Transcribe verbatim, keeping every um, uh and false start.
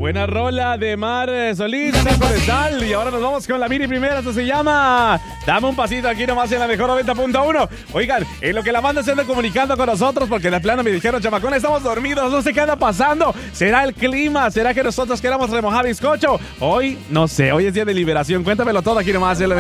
Buena rola de Mar Solís, Forestal. Y ahora nos vamos con la mini primera. Esto se llama Dame un pasito aquí nomás en la mejor noventa punto uno. Oigan, en lo que la banda se anda comunicando con nosotros, porque de plano me dijeron, chamacón, estamos dormidos, no sé qué anda pasando. ¿Será el clima? ¿Será que nosotros queramos remojar bizcocho? Hoy, no sé, hoy es día de liberación. Cuéntamelo todo aquí nomás en la